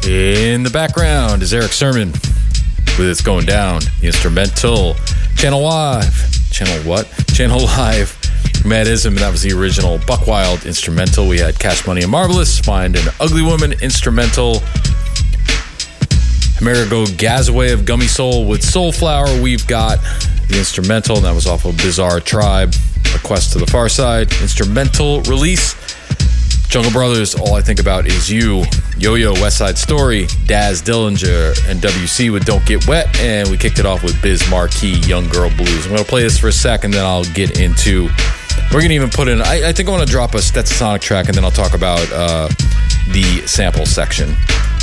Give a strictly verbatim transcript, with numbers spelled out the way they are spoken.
In the background is Eric Sermon with It's Going Down, the instrumental. Channel Live. Channel what? Channel Live. Madism, and that was the original Buckwild instrumental. We had Cash Money and Marvelous, Find an Ugly Woman instrumental. Amerigo Gazaway of Gummy Soul with Soulflower. We've got the instrumental, and that was off of Bizarre Tribe, A Quest to the Far Side. Instrumental release. Jungle Brothers, All I Think About Is You. Yo-Yo, West Side Story. Daz Dillinger and W C with Don't Get Wet. And we kicked it off with Biz Marquee, Young Girl Blues. I'm going to play this for a second, then I'll get into... We're going to even put in... I, I think I want to drop a Stetsasonic track, and then I'll talk about uh, the sample section.